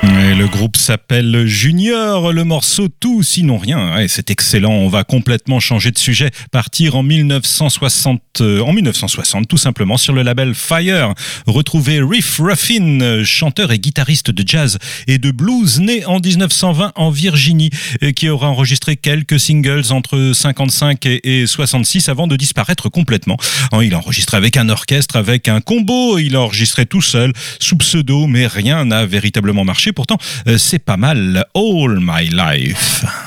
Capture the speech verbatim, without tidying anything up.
Et le groupe s'appelle Junior, le morceau Tout sinon rien. Ouais, c'est excellent, on va complètement changer de sujet, partir en mille neuf cent soixante, euh, en mille neuf cent soixante tout simplement sur le label Fire. Retrouver Riff Ruffin, chanteur et guitariste de jazz et de blues, né en dix-neuf cent vingt en Virginie, et qui aura enregistré quelques singles entre cinquante-cinq et soixante-six avant de disparaître complètement. Il a enregistré avec un orchestre, avec un combo, il a enregistré tout seul, sous pseudo, mais rien n'a véritablement marché. Pourtant, c'est pas mal. All My Life.